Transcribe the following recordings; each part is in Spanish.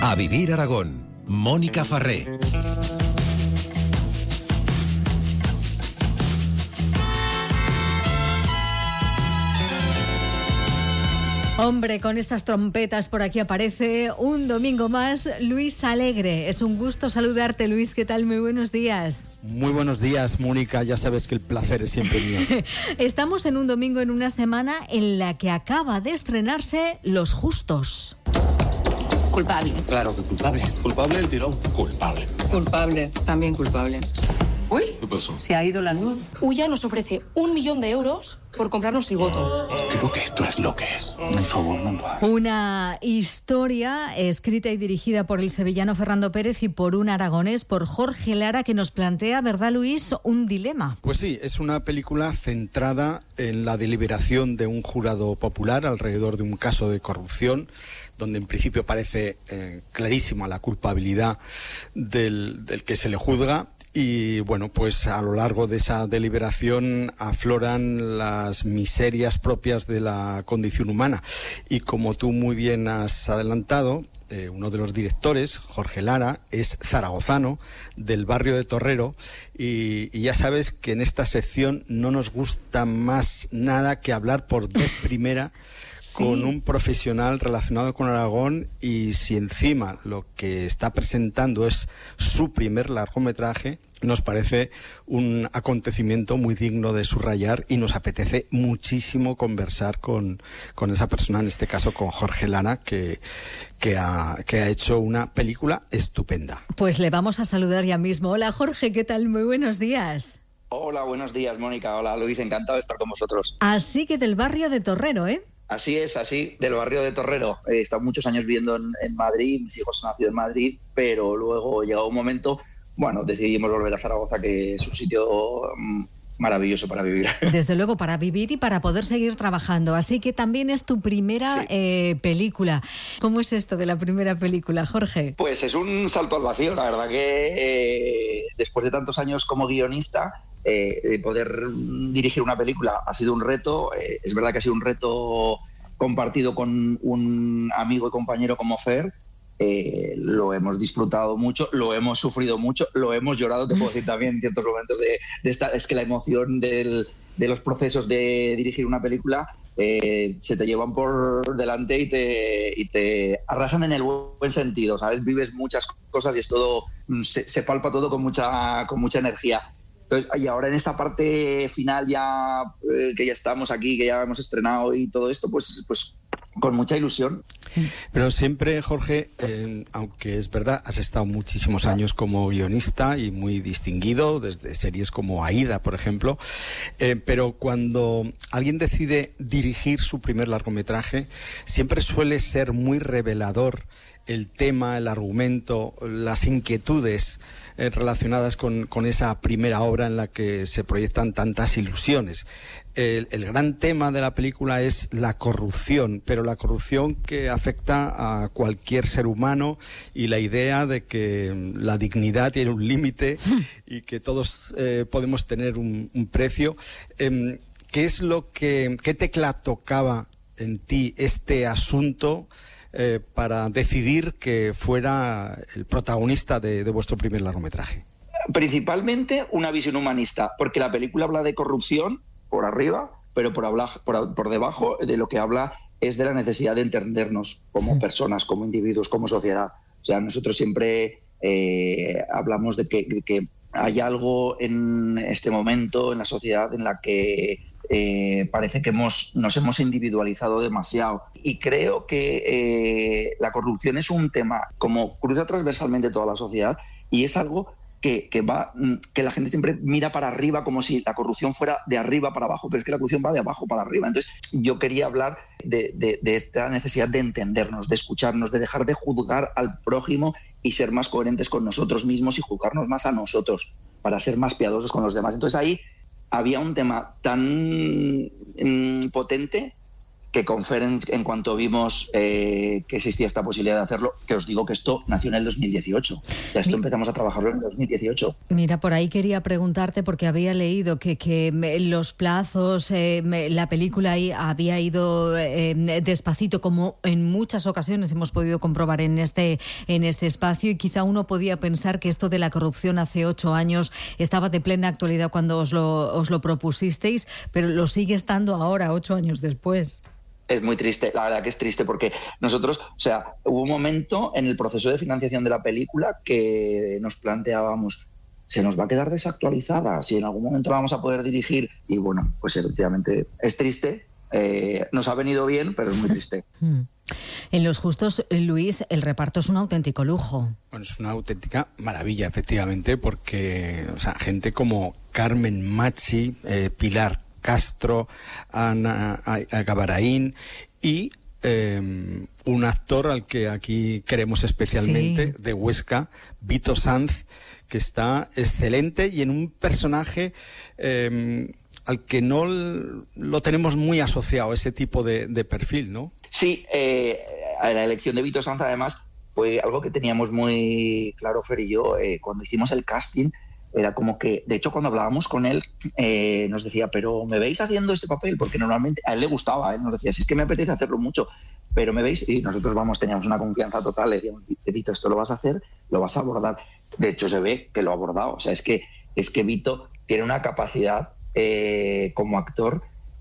A Vivir Aragón, Mónica Farré. Hombre, con estas trompetas por aquí aparece un domingo más Luis Alegre. Es un gusto saludarte, Luis. ¿Qué tal? Muy buenos días. Muy buenos días, Mónica. Ya sabes que el placer es siempre mío. Estamos en un domingo, en una semana en la que acaba de estrenarse Los Justos. Culpable. Claro que culpable. Culpable el tirón. Culpable. Culpable. También culpable. Uy, ¿Qué pasó? se ha ido la luz. Uya nos ofrece 1 millón de euros por comprarnos el voto. Creo que esto es lo que es. Un soborno. Una historia escrita y dirigida por el sevillano Fernando Pérez y por un aragonés, por Jorge Lara, que nos plantea, ¿verdad, Luis?, un dilema. Pues sí, es una película centrada en la deliberación de un jurado popular alrededor de un caso de corrupción, donde en principio parece clarísima la culpabilidad del que se le juzga. Y bueno, pues a lo largo de esa deliberación afloran las miserias propias de la condición humana. Y como tú muy bien has adelantado, uno de los directores, Jorge Lara, es zaragozano, del barrio de Torrero, y ya sabes que en esta sección no nos gusta más nada que hablar por vez primera con un profesional relacionado con Aragón, y si encima lo que está presentando es su primer largometraje, nos parece un acontecimiento muy digno de subrayar y nos apetece muchísimo conversar con esa persona, en este caso con Jorge Lara, que ha hecho una película estupenda. Pues le vamos a saludar ya mismo. Hola, Jorge, ¿qué tal? Muy buenos días. Hola, buenos días, Mónica. Hola, Luis, encantado de estar con vosotros. Así que del barrio de Torrero, ¿eh? Así es, así, del barrio de Torrero. He estado muchos años viviendo en Madrid, mis hijos han nacido en Madrid, pero luego llegado un momento, bueno, decidimos volver a Zaragoza, que es un sitio maravilloso para vivir. Desde luego, para vivir y para poder seguir trabajando. Así que también es tu primera película. ¿Cómo es esto de la primera película, Jorge? Pues es un salto al vacío, la verdad que después de tantos años como guionista, poder dirigir una película ha sido un reto. Es verdad que ha sido un reto compartido con un amigo y compañero como Fer. Lo hemos disfrutado mucho, lo hemos sufrido mucho, lo hemos llorado, te puedo decir también en ciertos momentos de estar. Es que la emoción de los procesos de dirigir una película se te llevan por delante y te arrasan en el buen sentido, ¿sabes? Vives muchas cosas y es todo, se palpa todo con mucha energía. Entonces, y ahora en esta parte final ya que ya estamos aquí, que ya hemos estrenado y todo esto, pues con mucha ilusión. Pero siempre, Jorge, aunque es verdad, has estado muchísimos años como guionista y muy distinguido, desde series como Aída, por ejemplo, pero cuando alguien decide dirigir su primer largometraje, siempre suele ser muy revelador el tema, el argumento, las inquietudes relacionadas con esa primera obra en la que se proyectan tantas ilusiones. El gran tema de la película es la corrupción, pero la corrupción que afecta a cualquier ser humano, y la idea de que la dignidad tiene un límite y que todos podemos tener un precio. ¿Qué es qué tecla tocaba en ti este asunto para decidir que fuera el protagonista de vuestro primer largometraje? Principalmente una visión humanista, porque la película habla de corrupción por arriba, pero por debajo de lo que habla es de la necesidad de entendernos como personas, como individuos, como sociedad. O sea, nosotros siempre hablamos de que hay algo en este momento en la sociedad en la que parece que nos hemos individualizado demasiado, y creo que la corrupción es un tema como cruza transversalmente toda la sociedad, y es algo que la gente siempre mira para arriba como si la corrupción fuera de arriba para abajo, pero es que la corrupción va de abajo para arriba. Entonces yo quería hablar de esta necesidad de entendernos, de escucharnos, de dejar de juzgar al prójimo y ser más coherentes con nosotros mismos y juzgarnos más a nosotros para ser más piadosos con los demás. Entonces ahí había un tema tan potente que con Ferenc, en cuanto vimos que existía esta posibilidad de hacerlo, que os digo que esto nació en el 2018. Ya esto empezamos a trabajarlo en el 2018. Mira, por ahí quería preguntarte, porque había leído que los plazos, la película había ido despacito, como en muchas ocasiones hemos podido comprobar en este espacio, y quizá uno podía pensar que esto de la corrupción hace 8 años estaba de plena actualidad cuando os lo propusisteis, pero lo sigue estando ahora, 8 años después. Es muy triste, la verdad que es triste, porque nosotros, o sea, hubo un momento en el proceso de financiación de la película que nos planteábamos, se nos va a quedar desactualizada, si en algún momento la vamos a poder dirigir, y bueno, pues efectivamente es triste, nos ha venido bien, pero es muy triste. En Los Justos, Luis, el reparto es un auténtico lujo. Bueno, es una auténtica maravilla, efectivamente, porque gente como Carmen Machi, Pilar Castro, Ana Gabaraín y un actor al que aquí queremos especialmente, de Huesca, Vito Sanz, que está excelente y en un personaje al que no lo tenemos muy asociado, ese tipo de perfil, ¿no? Sí, la elección de Vito Sanz además fue algo que teníamos muy claro Fer y yo cuando hicimos el casting. Era como que, de hecho, cuando hablábamos con él, nos decía, pero ¿me veis haciendo este papel? Porque normalmente a él le gustaba, nos decía, si es que me apetece hacerlo mucho, pero ¿me veis? Y nosotros teníamos una confianza total, le decíamos, Vito, esto lo vas a hacer, lo vas a abordar. De hecho, se ve que lo ha abordado. O sea, es que Vito tiene una capacidad como actor,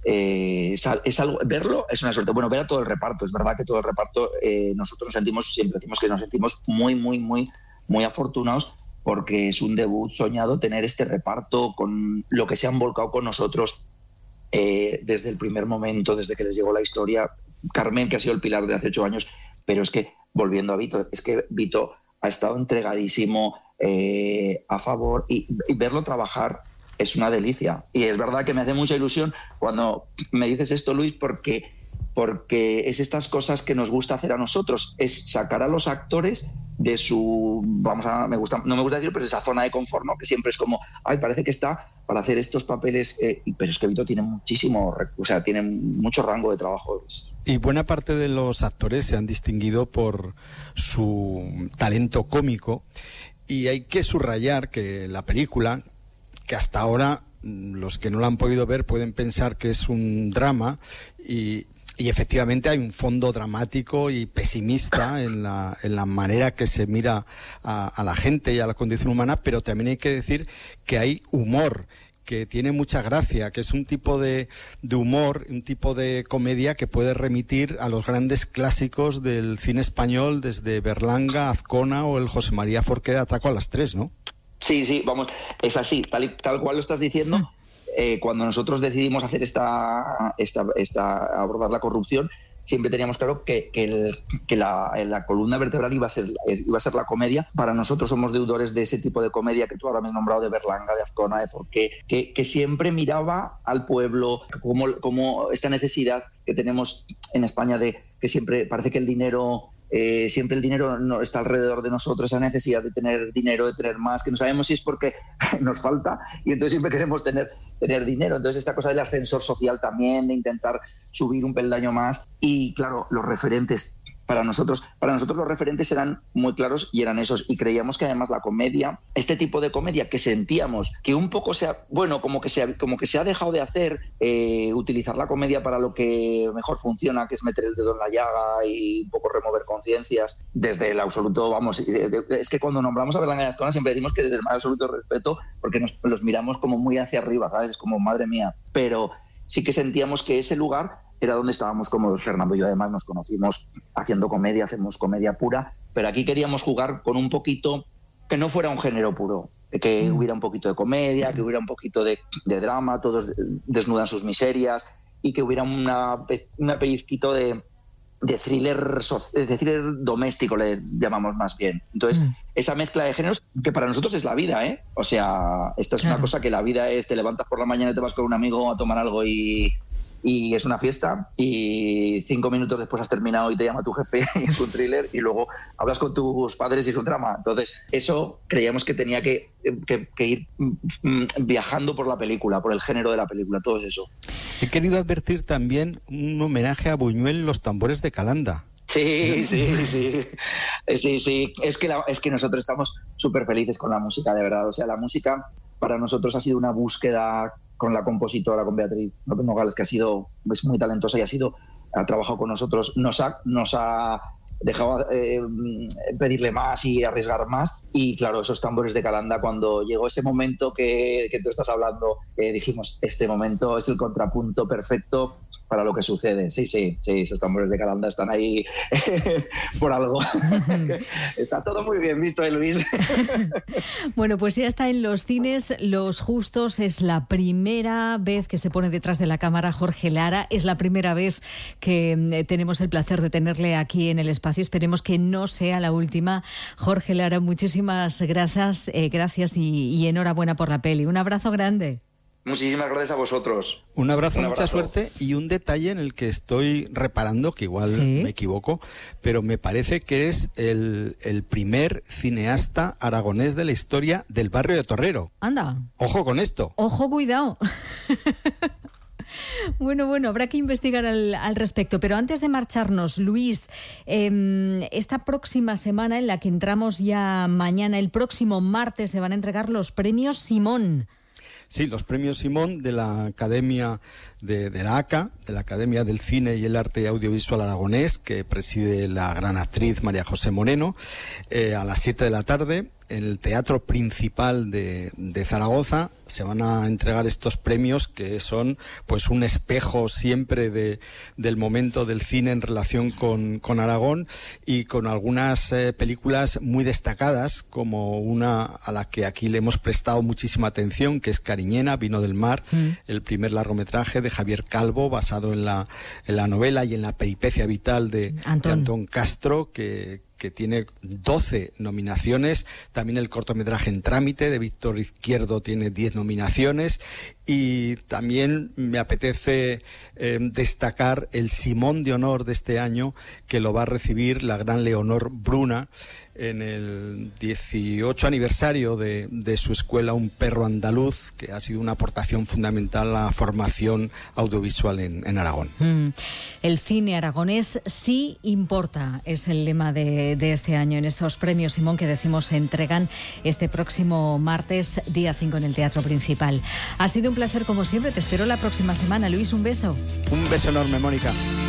es algo, verlo es una suerte. Bueno, ver a todo el reparto, es verdad que todo el reparto, nosotros siempre decimos que nos sentimos muy, muy, muy, muy afortunados, porque es un debut soñado tener este reparto con lo que se han volcado con nosotros desde el primer momento, desde que les llegó la historia. Carmen, que ha sido el pilar de hace 8 años, pero es que, volviendo a Vito, es que Vito ha estado entregadísimo a favor y verlo trabajar es una delicia. Y es verdad que me hace mucha ilusión cuando me dices esto, Luis, porque es estas cosas que nos gusta hacer a nosotros, es sacar a los actores de su, no me gusta decir, pero esa zona de confort, ¿no? Que siempre es como, parece que está para hacer estos papeles, pero es que Vito tiene tiene mucho rango de trabajo. Y buena parte de los actores se han distinguido por su talento cómico, y hay que subrayar que la película, que hasta ahora los que no la han podido ver pueden pensar que es un drama, y efectivamente hay un fondo dramático y pesimista en la manera que se mira a la gente y a la condición humana, pero también hay que decir que hay humor, que tiene mucha gracia, que es un tipo de humor, un tipo de comedia que puede remitir a los grandes clásicos del cine español, desde Berlanga, Azcona o el José María Forqué de Atraco a las 3, ¿no? Sí, vamos, es así, tal cual lo estás diciendo. Cuando nosotros decidimos hacer abordar la corrupción, siempre teníamos claro que la columna vertebral iba a ser la comedia. Para nosotros somos deudores de ese tipo de comedia que tú ahora me has nombrado, de Berlanga, de Azcona, de Forqué, que siempre miraba al pueblo, como esta necesidad que tenemos en España de que siempre parece que el dinero... siempre el dinero no está alrededor de nosotros, esa necesidad de tener dinero, de tener más, que no sabemos si es porque nos falta y entonces siempre queremos tener dinero. Entonces esta cosa del ascensor social también, de intentar subir un peldaño más. Y claro, los referentes para nosotros los referentes eran muy claros y eran esos, y creíamos que además la comedia, este tipo de comedia que sentíamos que un poco como que se ha dejado de hacer, utilizar la comedia para lo que mejor funciona, que es meter el dedo en la llaga y un poco remover conciencias desde el absoluto, es que cuando nombramos a Berlanga y Azcona siempre decimos que desde el más absoluto respeto, porque los miramos como muy hacia arriba, ¿sabes? Es como, madre mía, pero sí que sentíamos que ese lugar era donde estábamos cómodos. Fernando y yo además nos conocimos haciendo comedia, hacemos comedia pura, pero aquí queríamos jugar con un poquito, que no fuera un género puro, que hubiera un poquito de comedia, que hubiera un poquito de drama, todos desnudan sus miserias, y que hubiera un pellizquito de thriller doméstico, le llamamos más bien. Entonces, esa mezcla de géneros, que para nosotros es la vida, ¿eh? O sea, esta es una cosa que la vida es, te levantas por la mañana y te vas con un amigo a tomar algo y y es una fiesta, y 5 minutos después has terminado y te llama tu jefe y es un thriller, y luego hablas con tus padres y es un drama. Entonces eso creíamos que tenía que ir viajando por la película, por el género de la película, todo eso. He querido advertir también un homenaje a Buñuel, Los tambores de Calanda. Sí. Es que nosotros estamos súper felices con la música, de verdad. O sea, la música para nosotros ha sido una búsqueda con la compositora, con Beatriz López Nogales, que es muy talentosa y ha trabajado con nosotros. Nos ha dejado pedirle más y arriesgar más. Y claro, esos tambores de Calanda, cuando llegó ese momento que tú estás hablando, dijimos, este momento es el contrapunto perfecto para lo que sucede. Sí, esos tambores de Calanda están ahí por algo. Está todo muy bien visto, Luis. Bueno, pues ya está en los cines Los Justos. Es la primera vez que se pone detrás de la cámara Jorge Lara. Es la primera vez que tenemos el placer de tenerle aquí en el espacio. Esperemos que no sea la última. Jorge Lara, muchísimas gracias y enhorabuena por la peli. Un abrazo grande. Muchísimas gracias a vosotros. Un abrazo, mucha suerte, y un detalle en el que estoy reparando, que igual me equivoco, pero me parece que es el primer cineasta aragonés de la historia del barrio de Torrero. Anda. Ojo con esto. Ojo, cuidado. Bueno, habrá que investigar al respecto. Pero antes de marcharnos, Luis, esta próxima semana en la que entramos ya mañana, el próximo martes, se van a entregar los premios Simón. Sí, los premios Simón de la Academia de la ACA, de la Academia del Cine y el Arte Audiovisual Aragonés, que preside la gran actriz María José Moreno, a las 7 de la tarde. En el Teatro Principal de Zaragoza se van a entregar estos premios, que son pues un espejo siempre del momento del cine en relación con Aragón, y con algunas películas muy destacadas, como una a la que aquí le hemos prestado muchísima atención, que es Cariñena, Vino del Mar, el primer largometraje de Javier Calvo, basado en la novela y en la peripecia vital de Antón Castro, que tiene 12 nominaciones. También el cortometraje En trámite de Víctor Izquierdo tiene 10 nominaciones. Y también me apetece destacar el Simón de Honor de este año, que lo va a recibir la gran Leonor Bruna en el 18 aniversario de su escuela Un perro andaluz, que ha sido una aportación fundamental a la formación audiovisual en Aragón. El cine aragonés sí importa, es el lema de este año en estos premios Simón, que decimos se entregan este próximo martes, día 5, en el Teatro Principal. Ha sido un placer como siempre, te espero la próxima semana. Luis, un beso. Un beso enorme, Mónica.